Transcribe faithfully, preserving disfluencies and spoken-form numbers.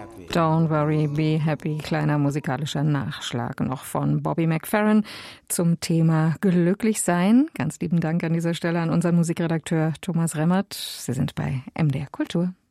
Don't worry, be happy, kleiner musikalischer Nachschlag noch von Bobby McFerrin zum Thema Glücklich sein. Ganz lieben Dank an dieser Stelle an unseren Musikredakteur Thomas Remmert. Sie sind bei M D R Kultur.